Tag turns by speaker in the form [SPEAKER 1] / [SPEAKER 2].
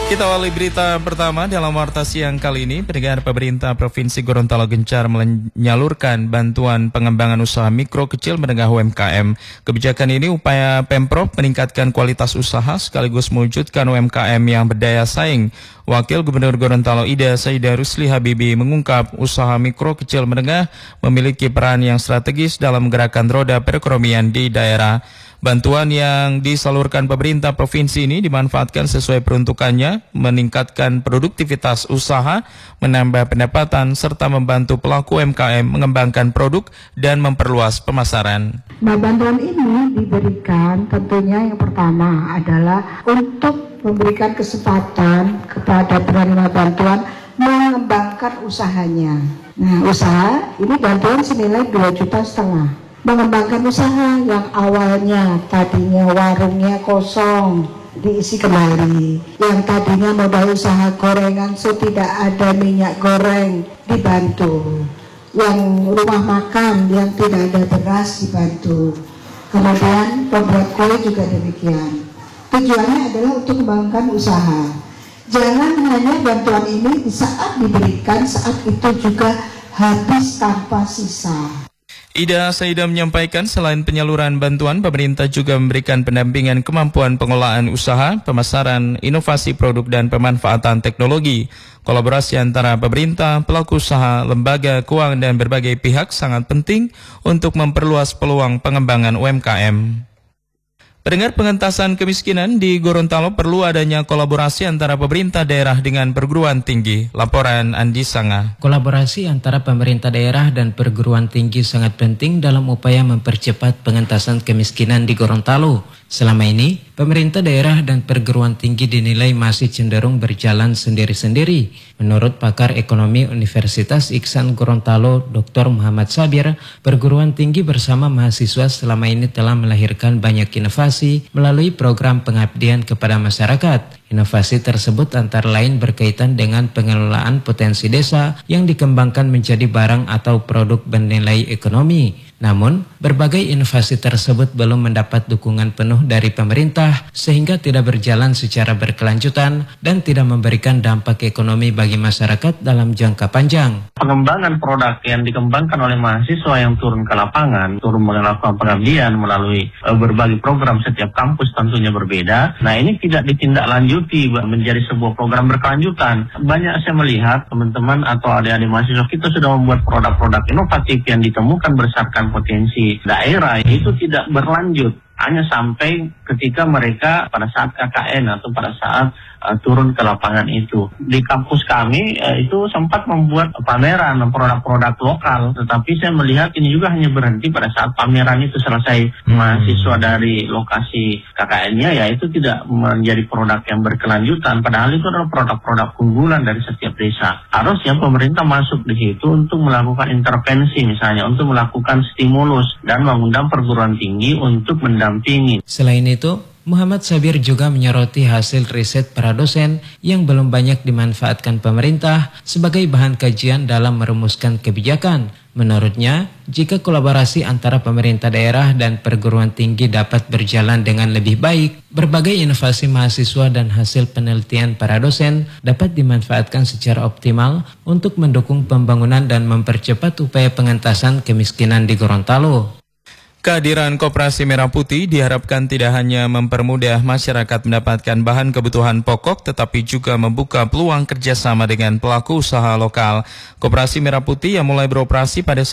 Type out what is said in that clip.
[SPEAKER 1] Kita awali berita pertama dalam Warta Siang kali ini. Pendengar, pemerintah Provinsi Gorontalo gencar menyalurkan bantuan pengembangan usaha mikro, kecil, menengah UMKM. Kebijakan ini upaya Pemprov meningkatkan kualitas usaha sekaligus mewujudkan UMKM yang berdaya saing. Wakil Gubernur Gorontalo Ida Saidah Rusli Habibi mengungkap usaha mikro, kecil, menengah memiliki peran yang strategis dalam menggerakkan roda perekonomian di daerah. Bantuan yang disalurkan pemerintah provinsi ini dimanfaatkan sesuai peruntukannya, meningkatkan produktivitas usaha, menambah pendapatan, serta membantu pelaku UMKM mengembangkan produk dan memperluas pemasaran.
[SPEAKER 2] Nah, bantuan ini diberikan tentunya yang pertama adalah untuk memberikan kesempatan kepada penerima bantuan mengembangkan usahanya. Nah, usaha ini bantuan senilai 2,5 juta. Mengembangkan usaha yang awalnya tadinya warungnya kosong diisi kembali, yang tadinya modal usaha gorengan tidak ada minyak goreng dibantu, yang rumah makan yang tidak ada beras dibantu, kemudian pembuat kue juga demikian. Tujuannya adalah untuk mengembangkan usaha. Jangan hanya bantuan ini saat diberikan, saat itu juga habis tanpa sisa.
[SPEAKER 1] Ida Saidah menyampaikan selain penyaluran bantuan, pemerintah juga memberikan pendampingan kemampuan pengelolaan usaha, pemasaran, inovasi produk, dan pemanfaatan teknologi. Kolaborasi antara pemerintah, pelaku usaha, lembaga keuangan, dan berbagai pihak sangat penting untuk memperluas peluang pengembangan UMKM. Pendengar, pengentasan kemiskinan di Gorontalo perlu adanya kolaborasi antara pemerintah daerah dengan perguruan tinggi. Laporan Andi Sanga.
[SPEAKER 3] Kolaborasi antara pemerintah daerah dan perguruan tinggi sangat penting dalam upaya mempercepat pengentasan kemiskinan di Gorontalo. Selama ini, pemerintah daerah dan perguruan tinggi dinilai masih cenderung berjalan sendiri-sendiri. Menurut pakar ekonomi Universitas Iksan Gorontalo, Dr. Muhammad Sabir, perguruan tinggi bersama mahasiswa selama ini telah melahirkan banyak inovasi melalui program pengabdian kepada masyarakat. Inovasi tersebut antara lain berkaitan dengan pengelolaan potensi desa yang dikembangkan menjadi barang atau produk bernilai ekonomi. Namun, berbagai inovasi tersebut belum mendapat dukungan penuh dari pemerintah sehingga tidak berjalan secara berkelanjutan dan tidak memberikan dampak ekonomi bagi masyarakat dalam jangka panjang.
[SPEAKER 4] Pengembangan produk yang dikembangkan oleh mahasiswa yang turun ke lapangan, turun melakukan pengabdian melalui berbagai program setiap kampus tentunya berbeda. Nah, ini tidak ditindaklanjuti menjadi sebuah program berkelanjutan. Banyak saya melihat teman-teman atau adik-adik mahasiswa kita sudah membuat produk-produk inovatif yang ditemukan berdasarkan potensi daerah, itu tidak berlanjut. Hanya sampai ketika mereka pada saat KKN atau pada saat turun ke lapangan itu. Di kampus kami itu sempat membuat pameran produk-produk lokal, tetapi saya melihat ini juga hanya berhenti pada saat pameran itu selesai. Mahasiswa dari lokasi KKN-nya ya itu tidak menjadi produk yang berkelanjutan, padahal itu adalah produk-produk unggulan dari setiap desa. Harusnya pemerintah masuk di situ untuk melakukan intervensi, misalnya untuk melakukan stimulus dan mengundang perguruan tinggi untuk mendampingi.
[SPEAKER 3] Selain itu, Muhammad Sabir juga menyoroti hasil riset para dosen yang belum banyak dimanfaatkan pemerintah sebagai bahan kajian dalam merumuskan kebijakan. Menurutnya, jika kolaborasi antara pemerintah daerah dan perguruan tinggi dapat berjalan dengan lebih baik, berbagai inovasi mahasiswa dan hasil penelitian para dosen dapat dimanfaatkan secara optimal untuk mendukung pembangunan dan mempercepat upaya pengentasan kemiskinan di Gorontalo.
[SPEAKER 1] Kehadiran Koperasi Merah Putih diharapkan tidak hanya mempermudah masyarakat mendapatkan bahan kebutuhan pokok, tetapi juga membuka peluang kerjasama dengan pelaku usaha lokal. Koperasi Merah Putih yang mulai beroperasi pada